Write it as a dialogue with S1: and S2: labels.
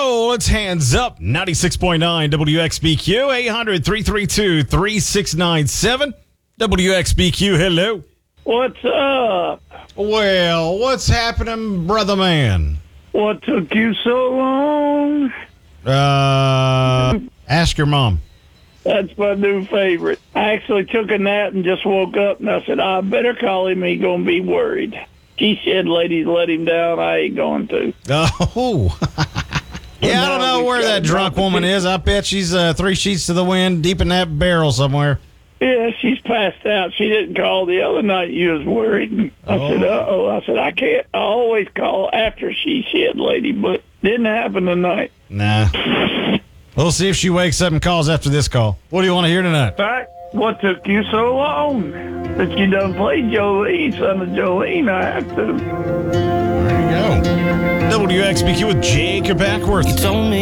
S1: Hello, it's Hands Up, 96.9 WXBQ, 800-332-3697. WXBQ, hello.
S2: What's up?
S1: Well, what's happening, brother man?
S2: What took you so long?
S1: Ask your mom.
S2: That's my new favorite. I actually took a nap and just woke up, and I said, I better call him. He's going to be worried. She said, ladies, let him down. I ain't going to.
S1: Oh. Yeah, I don't know where that drunk woman is. I bet she's 3 sheets to the wind, deep in that barrel somewhere.
S2: Yeah, she's passed out. She didn't call the other night. You was worried. I said, uh-oh. I said, I can't. I always call after she said, lady, but didn't happen tonight.
S1: Nah. We'll see if she wakes up and calls after this call. What do you want to hear tonight?
S2: In fact, what took you so long? That you done played Jolene, son of Jolene, I have to.
S1: There you go. WXBQ with Jacob Ackworth.
S3: You told me